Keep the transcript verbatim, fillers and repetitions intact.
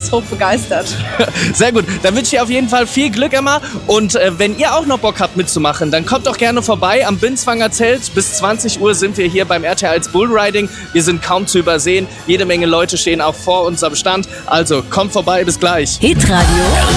ganz hoch begeistert. Sehr gut. Dann wünsche ich dir auf jeden Fall viel Glück, Emma. Und äh, wenn ihr auch noch Bock habt mitzumachen, dann kommt doch gerne vorbei am Binswanger Zelt. Bis zwanzig Uhr sind wir hier beim R T L Bullriding. Wir sind kaum zu übersehen. Jede Menge Leute stehen auch vor unserem Stand. Also kommt vorbei, bis gleich. Hitradio